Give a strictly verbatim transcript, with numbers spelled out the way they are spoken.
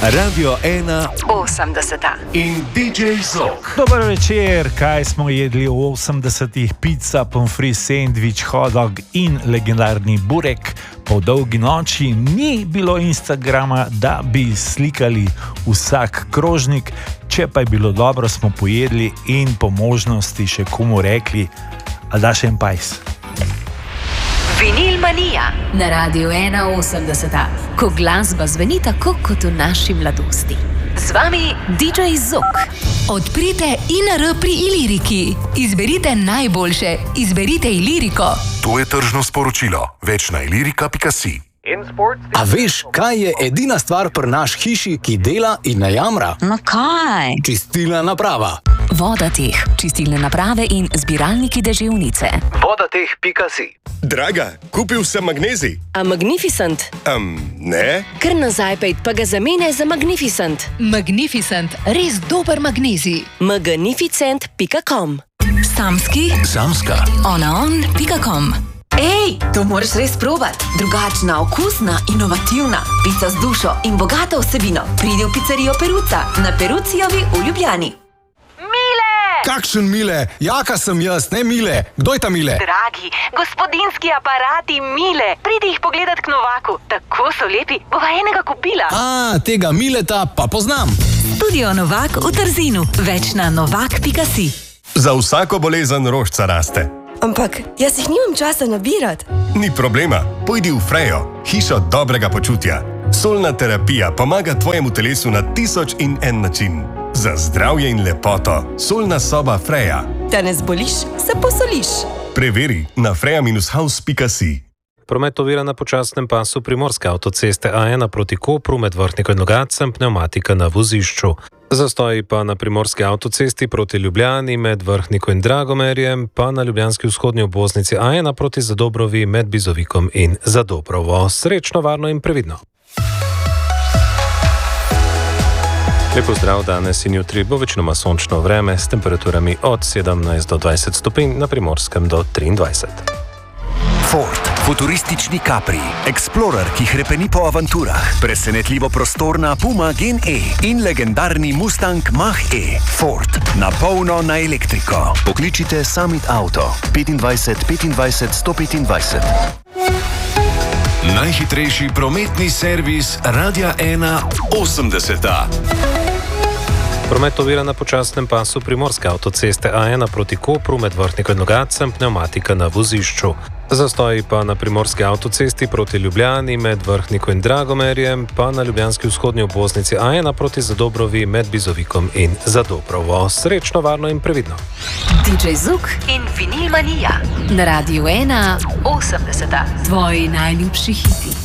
Radio ena osemdeseta in D J Zok. Dober večer, kaj smo jedli v osemdesetih? Pizza, pomfri, sendvič, hotdog in legendarni burek. Po dolgi noči ni bilo Instagrama, da bi slikali vsak krožnik. Če pa je bilo dobro, smo pojedli in po možnosti še komu rekli, a daš en pajs. Vinil Manija na Radio ena osemdeseta, ko glasba zveni tako kot v naši mladosti. Z vami D J Zok. Odprite I N R pri Iliriki. Izberite najboljše. Izberite Iliriko. To je tržno sporočilo. Več na ilirika pika si. A veš, kaj je edina stvar pri naš hiši, ki dela in ne jamra? No kaj? Čistilna naprava. Vodateh, čistilne naprave in zbiralniki deževnice. Vodateh pika si. Draga, kupil sem magnezij. A Magnificent? Um, ne? Kar nazaj pejt, pa ga zamene za Magnificent. Magnificent, res dober magnezij. magnificent pika com. Samski, Samska. onaon pika com. Ej, to moraš res probat. Drugačna, okusna, inovativna. Pica z dušo in bogato vsebino. Pridi v pizzerijo Peruca na Perucijovi v Ljubljani. Mile! Kakšen Mile? Jaka sem jaz, ne Mile. Kdo je ta Mile? Dragi, gospodinski aparati Mile. Pridi jih pogledat k Novaku. Tako so lepi. Bova enega kupila. A, tega Mileta pa poznam. Studio Novak v Trzinu. Več na novak pika si. Za vsako bolezen rožca raste. Ampak jaz jih nimam časa nabirati. Ni problema, pojdi v Frejo, hišo dobrega počutja. Solna terapija pomaga tvojemu telesu na tisoč in en način. Za zdravje in lepoto, solna soba Freja. Da ne zboliš, se posoliš. Preveri na freja house pika si. Promet ovira na počasnem pasu primorske avtoceste A ena proti Kopru med Vrhnikom in Logatcem, pnevmatika na vozišču. Zastoji pa na primorski avtocesti proti Ljubljani med Vrhnikom in Dragomerjem, pa na ljubljanski vzhodni obvoznici A ena proti Zadobrovi med Bizovikom in Zadobrovo. Srečno, varno in previdno. Lepo zdrav, danes in jutri bo večinoma sončno vreme s temperaturami od sedemnajst do dvajset stopinj, na Primorskem do triindvajset. Ford, futuristični Capri, Explorer, ki hrepeni po avanturah, presenetljivo prostorna Puma Gen E in legendarni Mustang Mach-E. Ford, na polno na elektriko. Pokličite Summit Auto petindvajset petindvajset sto petindvajset. Najhitrejši prometni servis Radia ena osemdeseta. Promet ovira na počasnem pasu primorske avtoceste A ena proti Kopru med Vrhnikom in Logatcem, pnevmatika na vozišču. Zastoji pa na primorski avtocesti proti Ljubljani med Vrhnikom in Dragomerjem, pa na ljubljanski vzhodni obvoznici A ena proti Zadobrovi med Bizovikom in Zadobrovo. Srečno, varno in previdno. D J Zuk in Vinil Manija na Radio ena osemdeseta. Tvoji najljubši hiti.